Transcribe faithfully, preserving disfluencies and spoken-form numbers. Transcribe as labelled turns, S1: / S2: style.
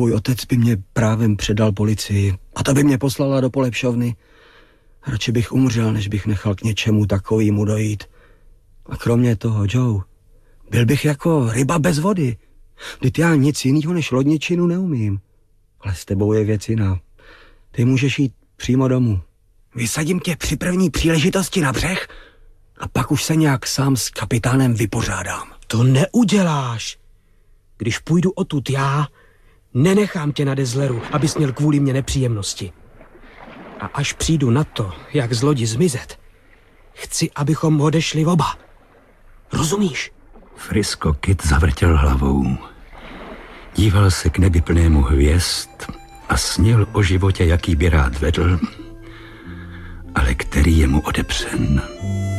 S1: tvůj otec by mě právem předal policii a ta by mě poslala do polepšovny. Radši bych umřel, než bych nechal k něčemu takovýmu dojít. A kromě toho, Joe, byl bych jako ryba bez vody. Vždyť já nic jiného než lodničinu neumím. Ale s tebou je věc jiná. Ty můžeš jít přímo domů. Vysadím tě při první příležitosti na břeh a pak už se nějak sám s kapitánem vypořádám.
S2: To neuděláš. Když půjdu odtud já, nenechám tě na Dezleru, abys měl kvůli mě nepříjemnosti. A až přijdu na to, jak z lodi zmizet, chci, abychom odešli oba. Rozumíš?
S3: Frisco Kid zavrtěl hlavou. Díval se k nebi plnému hvězd a snil o životě, jaký by rád vedl, ale který je mu odepřen.